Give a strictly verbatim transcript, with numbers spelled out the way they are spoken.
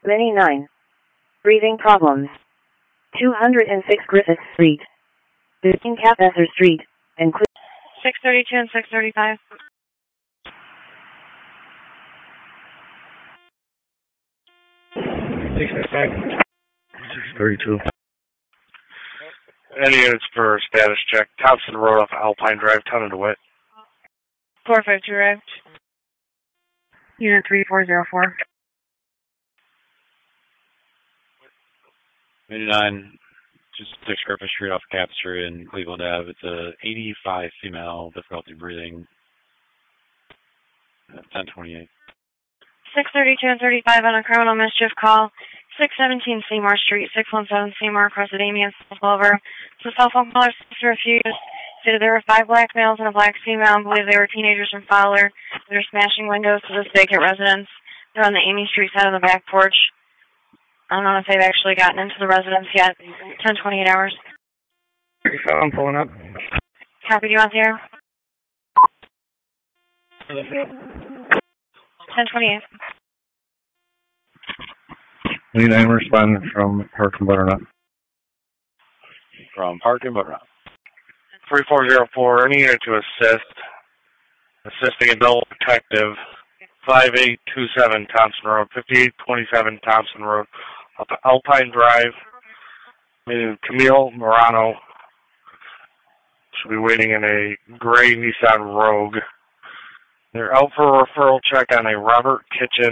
Many nine. Breathing problems. two hundred six Griffith Street. fifteen Capesser Street, and six thirty-two and six thirty-five. six thirty-five. six thirty-two. Any units for status check. Thompson Road off Alpine Drive, Town of DeWitt. four five two arrived. Unit three four zero four. eighty-nine, just six Griffith Street off Cap Street in Cleveland Ave. It's a eighty-five female, difficulty breathing. ten twenty-eight. six thirty-two and thirty-five on a criminal mischief call. six seventeen Seymour Street, six one seven Seymour, across the Damien Silver. So cell phone caller refused. Stated there were five black males and a black female. Believe they were teenagers from Fowler. They were smashing windows to this vacant residence. They're on the Amy Street side of the back porch. I don't know if they've actually gotten into the residence yet. ten twenty-eight hours. I'm pulling up. Copy, do you want the air? ten twenty-eight. eighty-nine responding from Park and Butternut. From Park and Butternut. three four zero four, any unit to assist. Assisting adult detective. five eight two seven Thompson Road, fifty-eight twenty-seven Thompson Road, up Alpine Drive. Meaning Camille Morano should be waiting in a gray Nissan Rogue. They're out for a referral check on a Robert Kitchen